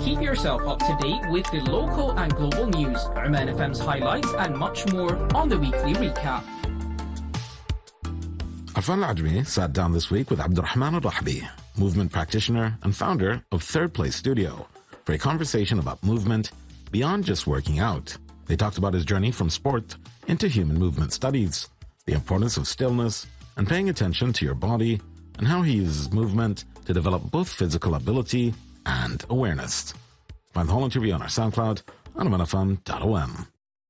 Keep yourself up to date with the local and global news, Oman FM's highlights, and much more on the weekly recap. Arfan Al-Ajmi sat down this week with Abdurrahman Al-Rahbi, movement practitioner and founder of Third Place Studio, for a conversation about movement beyond just working out. They talked about his journey from sport into human movement studies, the importance of stillness and paying attention to your body, and how he uses movement to develop both physical ability and awareness. Find the whole interview on our SoundCloud on omanfm.om.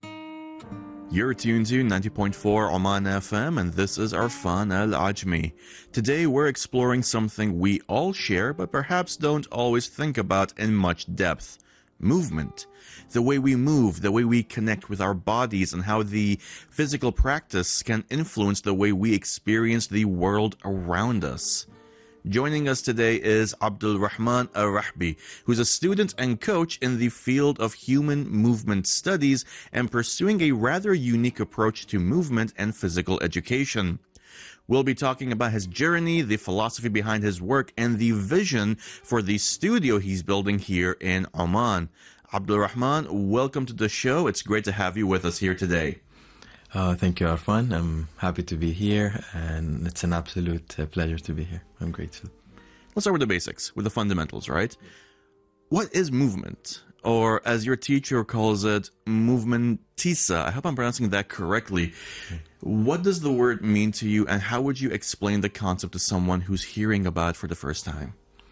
You're tuned to 90.4 Oman FM, and this is Arfan Al-Ajmi. Today we're exploring something we all share but perhaps don't always think about in much depth. Movement. The way we move, the way we connect with our bodies, and how the physical practice can influence the way we experience the world around us. Joining us today is Abdulrahman Al-Rahbi, who's a student and coach in the field of human movement studies and pursuing a rather unique approach to movement and physical education. We'll be talking about his journey, the philosophy behind his work, and the vision for the studio he's building here in Oman. Abdulrahman, welcome to the show. It's great to have you with us here today. Thank you, Arfan. I'm happy to be here, and it's an absolute pleasure to be here. I'm grateful. Let's start with the basics, with the fundamentals, right? What is movement? Or as your teacher calls it, movementisa. I hope I'm pronouncing that correctly. What does the word mean to you, and how would you explain the concept to someone who's hearing about it for the first time?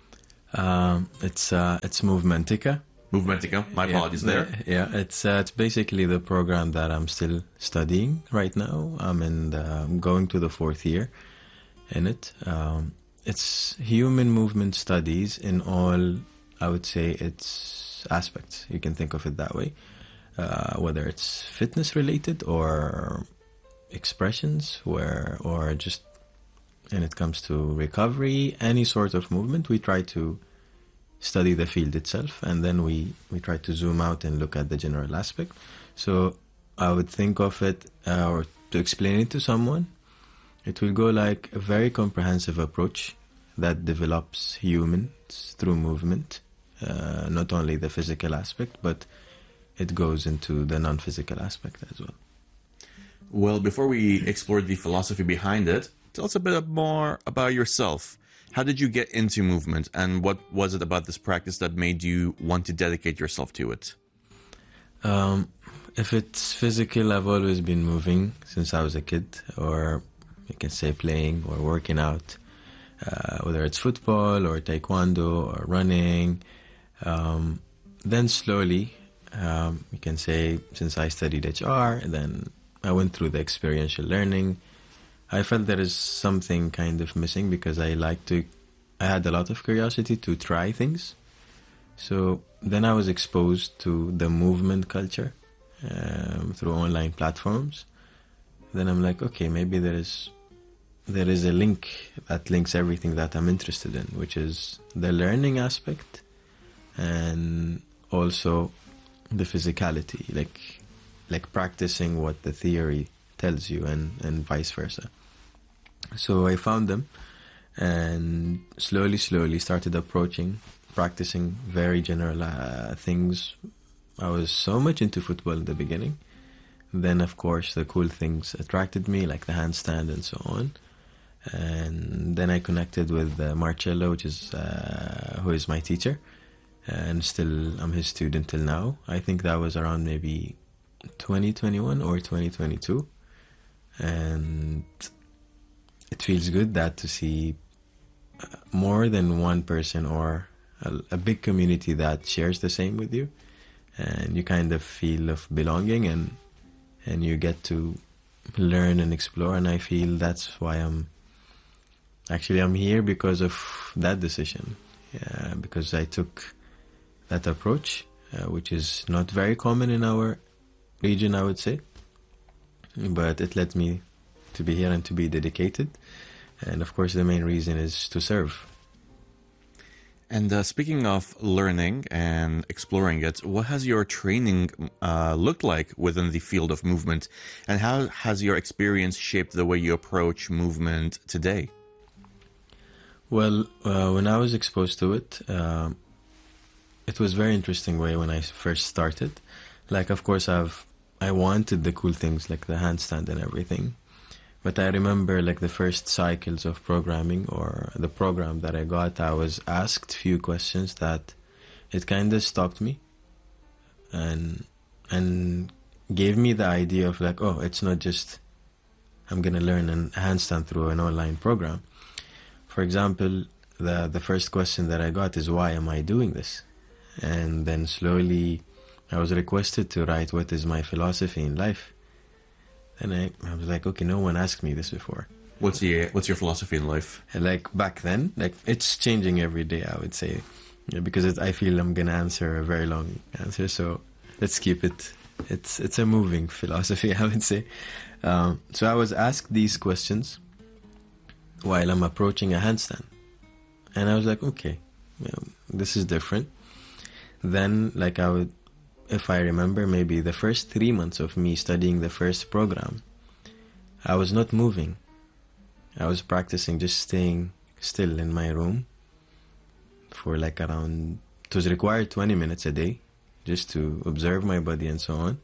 It's Movementica. Movementica. My apologies there. Yeah, it's basically the program that I'm still studying right now. I'm going to the 4th year in it. It's human movement studies in all, I would say, its aspects. You can think of it that way. Whether it's fitness related or expressions, or just when it comes to recovery, any sort of movement, we try to study the field itself, and then we try to zoom out and look at the general aspect. So I would think of it, or to explain it to someone, it will go like a very comprehensive approach that develops humans through movement, not only the physical aspect, but it goes into the non-physical aspect as well. Well, before we explore the philosophy behind it, tell us a bit more about yourself. How did you get into movement, and what was it about this practice that made you want to dedicate yourself to it? If it's physical, I've always been moving since I was a kid, or you can say playing or working out, whether it's football or taekwondo or running. Then slowly, you can say since I studied HR, then I went through the experiential learning. I felt there is something kind of missing because I had a lot of curiosity to try things. So then I was exposed to the movement culture through online platforms. Then I'm like, okay, maybe there is a link that links everything that I'm interested in, which is the learning aspect and also the physicality, like practicing what the theory tells you, and vice versa. So I found them and slowly started practicing very general things. I was so much into football in the beginning. Then, of course, the cool things attracted me, like the handstand and so on. And then I connected with Marcello, who is my teacher, and still I'm his student till now. I think that was around maybe 2021 or 2022. And it feels good to see more than one person or a big community that shares the same with you, and you kind of feel of belonging, and you get to learn and explore. And I feel that's why I'm here, because of that decision, because I took that approach, which is not very common in our region, I would say. But it led me to be here and to be dedicated. And of course, the main reason is to serve. And speaking of learning and exploring it, what has your training looked like within the field of movement? And how has your experience shaped the way you approach movement today? Well, when I was exposed to it, it was very interesting way when I first started. Like, of course, I wanted the cool things like the handstand and everything. But I remember like the first cycles of programming or the program that I got, I was asked few questions that it kind of stopped me and gave me the idea of like, oh, it's not just I'm going to learn a handstand through an online program. For example, the first question that I got is, why am I doing this? And then slowly I was requested to write what is my philosophy in life. And I was like, okay, no one asked me this before. What's your philosophy in life? Like back then, like it's changing every day, I would say, because I feel I'm gonna answer a very long answer. So let's keep it. It's a moving philosophy, I would say. So I was asked these questions while I'm approaching a handstand, and I was like, okay, this is different. Then, like I would. If I remember, maybe the first 3 months of me studying the first program, I was not moving. I was practicing just staying still in my room for like around, it was required 20 minutes a day just to observe my body and so on.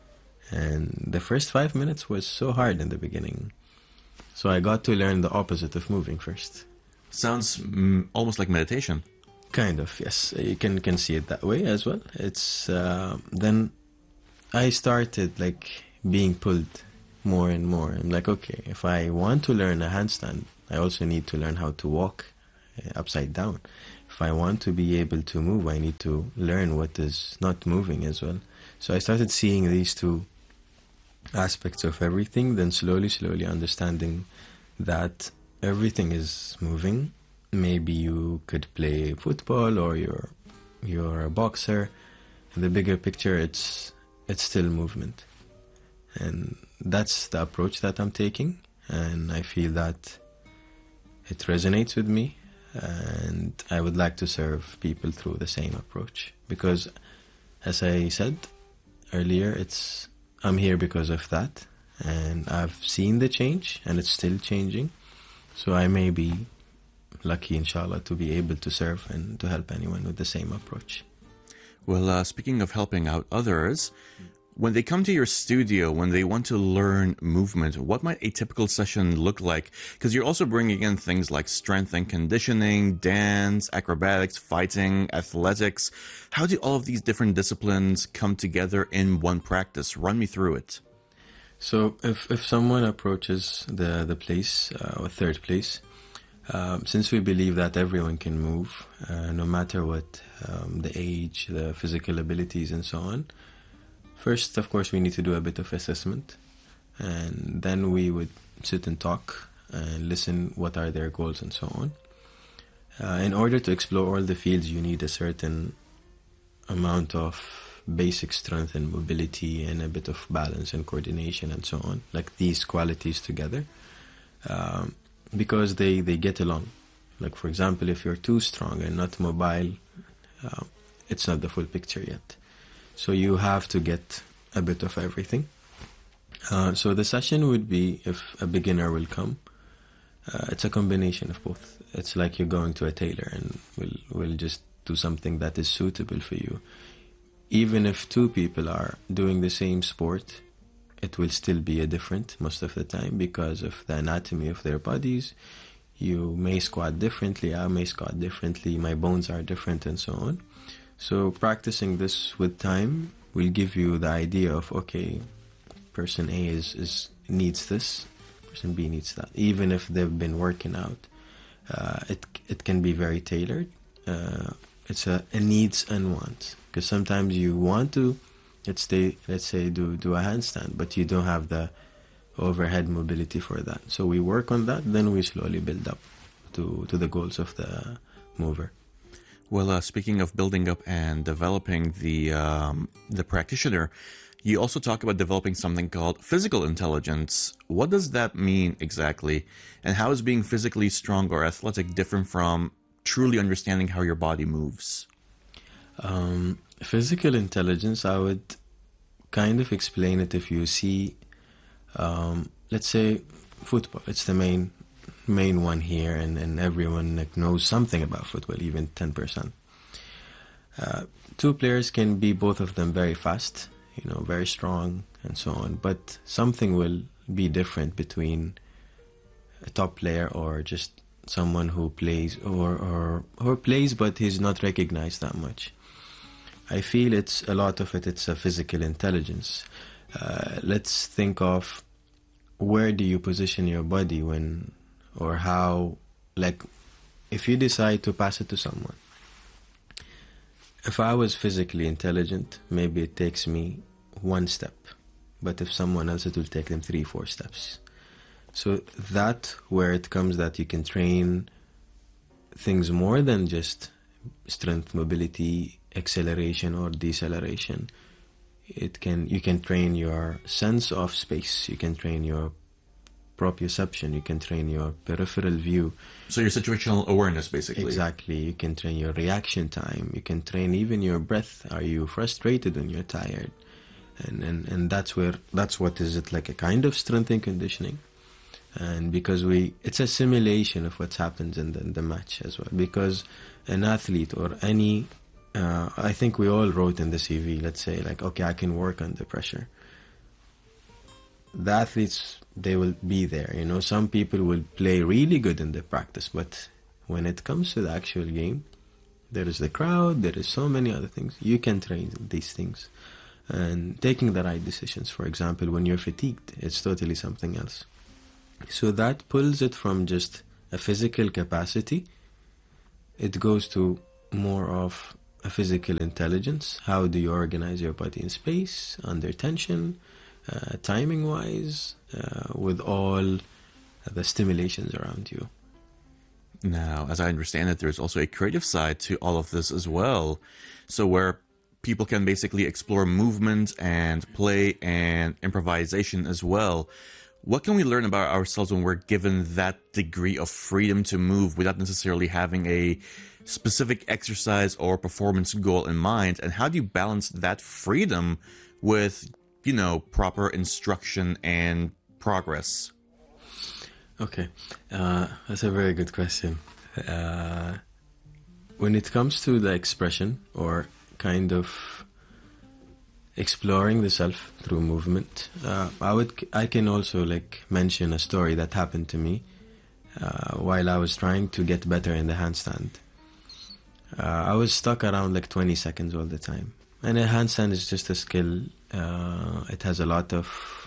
And the first 5 minutes was so hard in the beginning. So I got to learn the opposite of moving first. Sounds almost like meditation. Kind of, yes. You can see it that way as well. It's then I started like being pulled more and more. I'm like, okay, if I want to learn a handstand, I also need to learn how to walk upside down. If I want to be able to move, I need to learn what is not moving as well. So I started seeing these two aspects of everything, then slowly understanding that everything is moving. Maybe you could play football or you're a boxer. In the bigger picture, it's still movement. And that's the approach that I'm taking. And I feel that it resonates with me. And I would like to serve people through the same approach. Because, as I said earlier, I'm here because of that. And I've seen the change, and it's still changing. So I may be lucky, inshallah, to be able to serve and to help anyone with the same approach. Well, speaking of helping out others, when they come to your studio, when they want to learn movement, what might a typical session look like? Because you're also bringing in things like strength and conditioning, dance, acrobatics, fighting, athletics. How do all of these different disciplines come together in one practice? Run me through it. So if someone approaches the place, or third place, since we believe that everyone can move, no matter what the age, the physical abilities and so on, first, of course, we need to do a bit of assessment, and then we would sit and talk and listen what are their goals and so on. In order to explore all the fields, you need a certain amount of basic strength and mobility and a bit of balance and coordination and so on, like these qualities together. Because they get along. Like, for example, if you're too strong and not mobile, it's not the full picture yet. So you have to get a bit of everything. So the session would be, if a beginner will come, it's a combination of both. It's like you're going to a tailor and we'll just do something that is suitable for you. Even if two people are doing the same sport, it will still be a different most of the time because of the anatomy of their bodies. You may squat differently, I may squat differently, my bones are different and so on. So practicing this with time will give you the idea of, okay, person A needs this, person B needs that. Even if they've been working out, it can be very tailored. It's a needs and wants, because sometimes you want to, let's say do a handstand, but you don't have the overhead mobility for that. So we work on that, then we slowly build up to the goals of the mover. Well, speaking of building up and developing the practitioner, you also talk about developing something called physical intelligence. What does that mean exactly? And how is being physically strong or athletic different from truly understanding how your body moves? Physical intelligence, I would kind of explain it if you see, let's say, football. It's the main one here, and everyone knows something about football, even 10%. Two players can be, both of them, very fast, very strong and so on, but something will be different between a top player or just someone who plays or plays but he's not recognized that much. I feel it's a physical intelligence. Let's think of where do you position your body when, or how, like if you decide to pass it to someone. If I was physically intelligent, maybe it takes me one step, but if someone else, it will take them 3-4 steps. So that where it comes that you can train things more than just strength, mobility, acceleration or deceleration. You can train your sense of space, you can train your proprioception, you can train your peripheral view. So your situational awareness, basically. Exactly. You can train your reaction time, you can train even your breath. Are you frustrated when you're tired? And that's what is it, like a kind of strength and conditioning. And because it's a simulation of what happens in the match as well. Because an athlete or any, I think we all wrote in the CV, let's say, like, okay, I can work under pressure. The athletes, they will be there. Some people will play really good in the practice, but when it comes to the actual game, there is the crowd, there is so many other things. You can train these things. And taking the right decisions, for example, when you're fatigued, it's totally something else. So that pulls it from just a physical capacity. It goes to more of a physical intelligence. How do you organize your body in space, under tension, timing-wise, with all the stimulations around you? Now, as I understand it, there's also a creative side to all of this as well. So where people can basically explore movement and play and improvisation as well. What can we learn about ourselves when we're given that degree of freedom to move without necessarily having a specific exercise or performance goal in mind? And how do you balance that freedom with, proper instruction and progress? Okay, that's a very good question. When it comes to the expression or kind of exploring the self through movement, I can also mention a story that happened to me while I was trying to get better in the handstand. I was stuck around 20 seconds all the time, and a handstand is just a skill. It has a lot of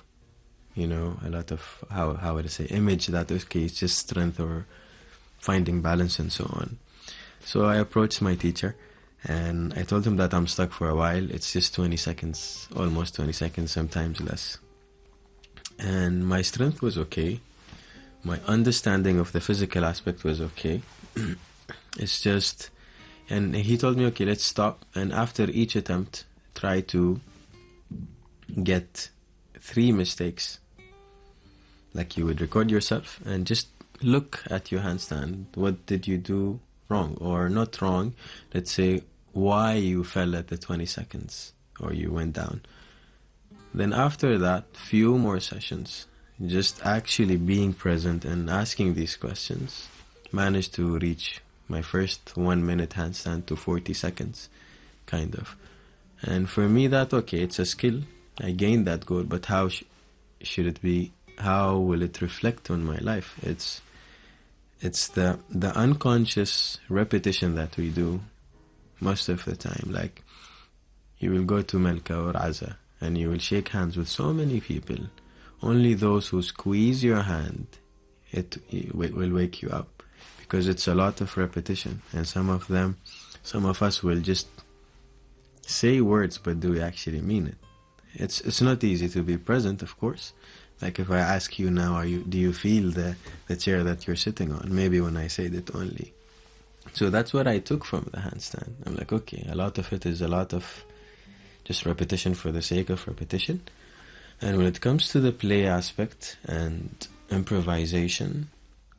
how would I say, image that okay, it's just strength or finding balance and so on. So I approached my teacher and I told him that I'm stuck for a while. It's just 20 seconds, almost 20 seconds, sometimes less. And my strength was okay. My understanding of the physical aspect was okay. It's just, and he told me, okay, let's stop. And after each attempt, try to get 3 mistakes. You would record yourself and just look at your handstand. What did you do wrong or not wrong? Let's say why you fell at the 20 seconds or you went down. Then after that, few more sessions, just actually being present and asking these questions, managed to reach my first 1 minute handstand to 40 seconds, kind of. And for me that, okay, it's a skill. I gained that goal, but how should it be? How will it reflect on my life? It's the unconscious repetition that we do most of the time. You will go to Melka or Aza and you will shake hands with so many people. Only those who squeeze your hand, it will wake you up, because it's a lot of repetition. And some of us will just say words, but do we actually mean it? It's not easy to be present, of course. If I ask you now, do you feel the chair that you're sitting on? Maybe when I said it only. So that's what I took from the handstand. I'm okay, a lot of it is a lot of just repetition for the sake of repetition. And when it comes to the play aspect and improvisation,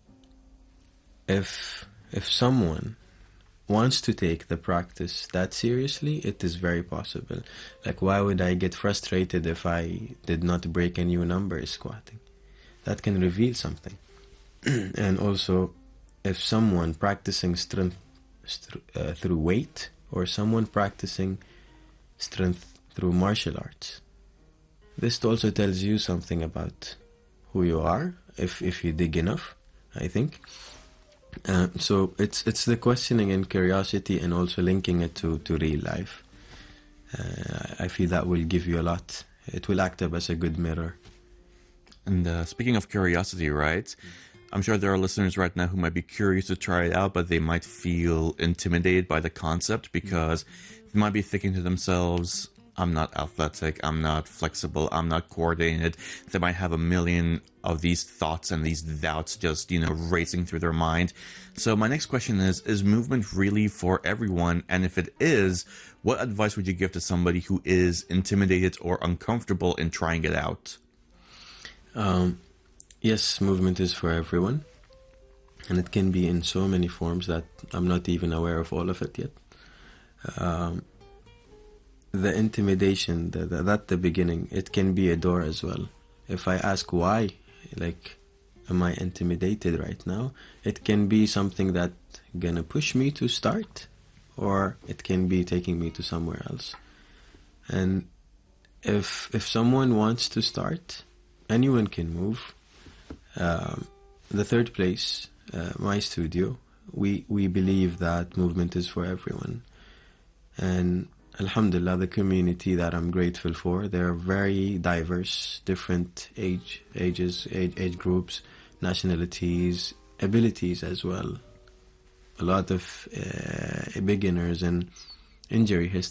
if someone wants to take the practice that seriously, it is very possible. Why would I get frustrated if I did not break a new number squatting? That can reveal something. And also, if someone practicing strength through weight or someone practicing strength through martial arts. This also tells you something about who you are, if you dig enough, I think. So it's the questioning and curiosity, and also linking it to real life. I feel that will give you a lot. It will act up as a good mirror. And speaking of curiosity, right? I'm sure there are listeners right now who might be curious to try it out, but they might feel intimidated by the concept because they might be thinking to themselves, I'm not athletic, I'm not flexible, I'm not coordinated. They might have a million of these thoughts and these doubts just, racing through their mind. So my next question is movement really for everyone? And if it is, what advice would you give to somebody who is intimidated or uncomfortable in trying it out? Yes, movement is for everyone, and it can be in so many forms that I'm not even aware of all of it yet. The intimidation, at the beginning, it can be a door as well. If I ask why, am I intimidated right now? It can be something that gonna push me to start, or it can be taking me to somewhere else. And if someone wants to start, anyone can move. The third place, my studio, we believe that movement is for everyone. And alhamdulillah, the community that I'm grateful for, they're very diverse, different age groups, nationalities, abilities as well. A lot of beginners and injury history.